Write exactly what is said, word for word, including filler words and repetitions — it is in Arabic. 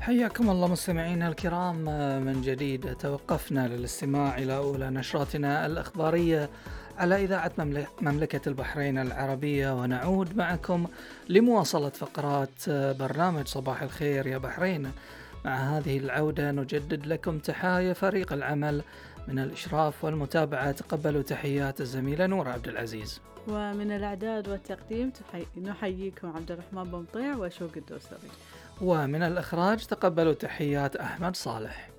حياكم الله مستمعينا الكرام من جديد. توقفنا للاستماع إلى أولى نشراتنا الإخبارية على إذاعة مملك- مملكة البحرين العربية، ونعود معكم لمواصلة فقرات برنامج صباح الخير يا بحرين. مع هذه العودة نجدد لكم تحايا فريق العمل من الإشراف والمتابعة. تقبلوا تحيات الزميلة نور عبد العزيز، ومن الإعداد والتقديم تحي... نحييكم عبد الرحمن بن مطيع وشوق الدوسري. ومن الإخراج تقبلوا تحيات أحمد صالح.